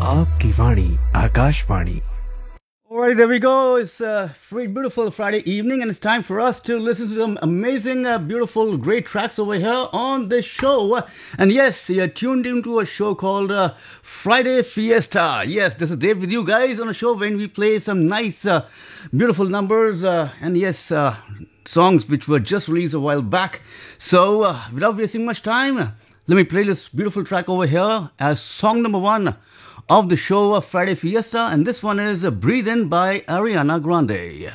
आपकी वाणी Akashvani. Alright, there we go. It's a beautiful Friday evening, and it's time for us to listen to some amazing, beautiful, great tracks over here on this show. And yes, you're tuned into a show called Friday Fiesta. Yes, this is Dave with you guys on a show when we play some nice, beautiful numbers, and yes, songs which were just released a while back. So, without wasting much time, let me play this beautiful track over here as song number 1 of the show Friday Fiesta, and this one is Breathe In by Ariana Grande.